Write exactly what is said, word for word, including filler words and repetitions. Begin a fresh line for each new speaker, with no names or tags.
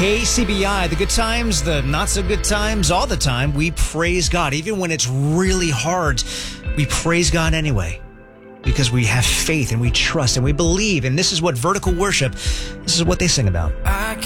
K C B I, the good times, the not so good times, all the time, we praise God. Even when it's really hard, we praise God anyway. Because we have faith and we trust and we believe. And this is what vertical worship, this is what they sing about.